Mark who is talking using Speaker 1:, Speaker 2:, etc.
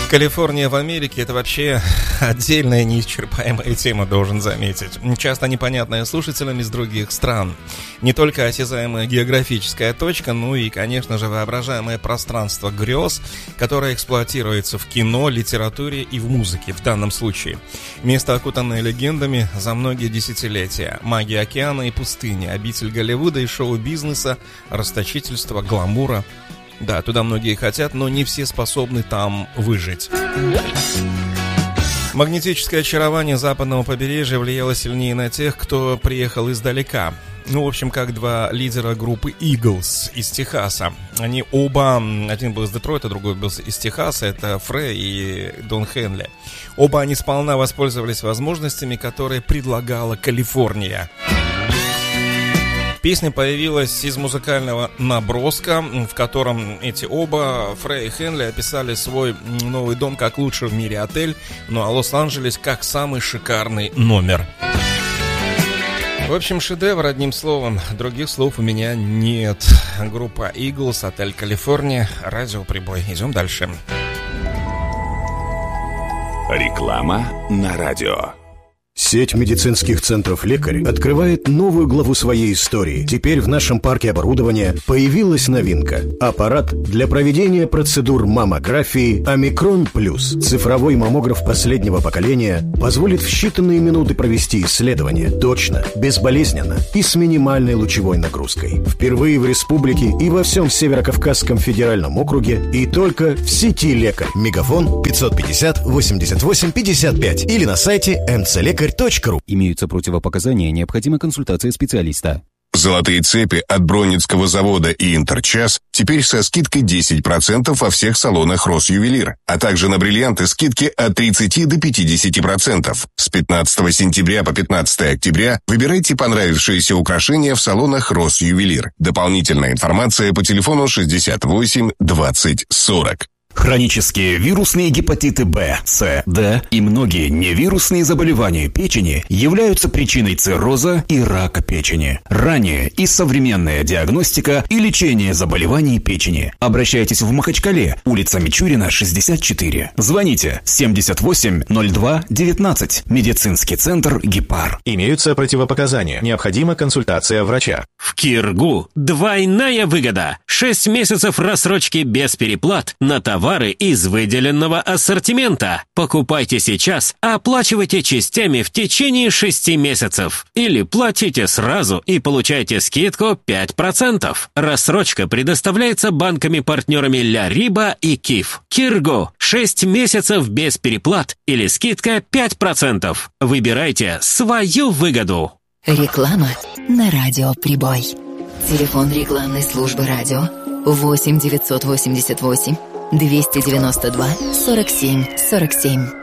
Speaker 1: Калифорния в Америке — это вообще отдельная неисчерпаемая тема, должен заметить. Часто непонятная слушателям из других стран. Не только осязаемая географическая точка, но и, конечно же, воображаемое пространство грез, которое эксплуатируется в кино, литературе и в музыке в данном случае. Место, окутанное легендами за многие десятилетия. Магия океана и пустыни, обитель Голливуда и шоу-бизнеса, расточительства, гламура. Да, туда многие хотят, но не все способны там выжить. Магнетическое очарование западного побережья влияло сильнее на тех, кто приехал издалека. Ну, в общем, как два лидера группы Eagles из Техаса. Они оба, один был из Детройта, другой был из Техаса, это Фрей и Дон Хенли. Оба они сполна воспользовались возможностями, которые предлагала Калифорния. Песня появилась из музыкального наброска, в котором эти оба, Фрей и Хенли, описали свой новый дом как лучший в мире отель, ну а Лос-Анджелес как самый шикарный номер. В общем, шедевр, одним словом. Других слов у меня нет. Группа Eagles, отель Калифорния, радиоприбой. Идем дальше.
Speaker 2: Реклама на радио.
Speaker 3: Сеть медицинских центров «Лекарь» открывает новую главу своей истории. Теперь в нашем парке оборудования появилась новинка. Аппарат для проведения процедур маммографии «Омикрон Плюс». Цифровой маммограф последнего поколения позволит в считанные минуты провести исследование точно, безболезненно и с минимальной лучевой нагрузкой. Впервые в республике и во всем Северо-Кавказском федеральном округе и только в сети «Лекарь». Мегафон 550 88 55 или на сайте mcлекарь.ру.
Speaker 4: Имеются противопоказания, необходима консультация специалиста.
Speaker 2: Золотые цепи от Бронницкого завода и Интерчас теперь со скидкой 10% во всех салонах Росювелир, а также на бриллианты скидки от 30 до 50%. С 15 сентября по 15 октября выбирайте понравившиеся украшения в салонах Росювелир. Дополнительная информация по телефону 68 20 40.
Speaker 5: Хронические вирусные гепатиты Б, С, Д и многие невирусные заболевания печени являются причиной цирроза и рака печени. Ранее и современная диагностика и лечение заболеваний печени. Обращайтесь в Махачкале, улица Мичурина, 64. Звоните 78 02 19. Медицинский центр «Гепар».
Speaker 6: Имеются противопоказания. Необходима консультация врача.
Speaker 7: В Киргу двойная выгода. 6 месяцев рассрочки без переплат на товары из выделенного ассортимента. Покупайте сейчас, а оплачивайте частями в течение 6 месяцев. Или платите сразу и получайте скидку 5%. Рассрочка предоставляется банками-партнерами Ля Риба и Киф. Киргу. 6 месяцев без переплат или скидка 5%. Выбирайте свою выгоду.
Speaker 8: Реклама на радиоприбой. Телефон рекламной службы радио 8 988 292 47 47.